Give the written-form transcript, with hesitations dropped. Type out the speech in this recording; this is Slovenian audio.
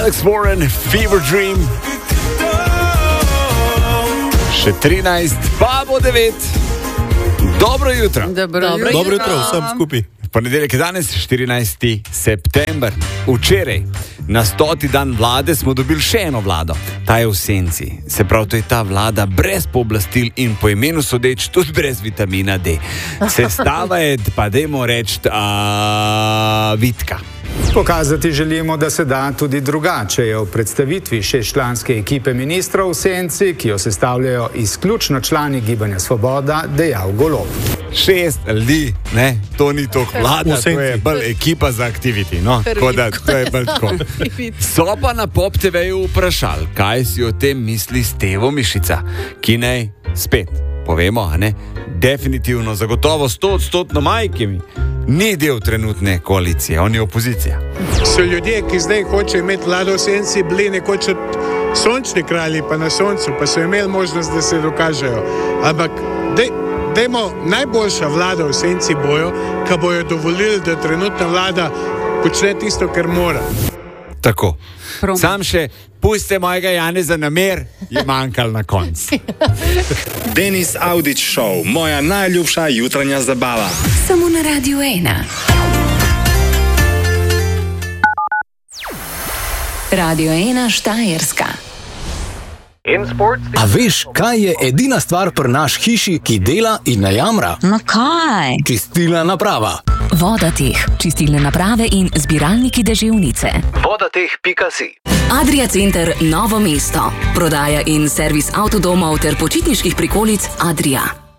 Alex Warren, Fever Dream. Še 13, pa bo 9. Dobro jutro. Dobro jutro vsem skupaj. Ponedeljek je danes, 14. september. Včeraj, na 100. dan vlade, smo dobili še eno vlado. Ta je v senci. Se pravi, to je ta vlada brez pooblastil in po imenu sodeč tudi brez vitamina D. Sestava je, pa dajmo reči, vitka. Pokazati želimo, da se da tudi drugače, je v predstavitvi 6-članske ekipe ministrov v senci, ki jo sestavljajo izključno člani Gibanja Svoboda, dejal Golob. 6 ljudi, ne, to ni toliko vlada, to je bolj ekipa za aktiviti, no, tako da to je bolj tako. So pa na Pop TV-ju vprašali, kaj si o tem misli Stevo Mišica, ki naj spet povemo, a ne, definitivno, zagotovo 100% majkimi. Ni del trenutne koalicije, on je opozicija. So ljudje, ki zdaj hočejo imeti vlado v senci, bili nekoč sončni kralji pa na soncu, pa so imeli možnost, da se dokažejo. Ampak dajmo najboljša vlada v senci bojo, ki bojo dovolili, da trenutna vlada počne tisto, kar mora. Tako. Sam še puste mojega Janeza na mer, je manjkal na koncu. Denis Audić Show, moja najljubša jutranja zabava. Samo na Radio 1. Radio 1 Štajerska. A veš, kaj je edina stvar pri naš hiši, ki dela in ne jamra? No kaj? Čistilna naprava. Vodateh, čistilne naprave in zbiralniki deževnice. Vodateh.si. Adria Center Novo mesto. Prodaja in servis avtodomov ter počitniških prikolic Adria.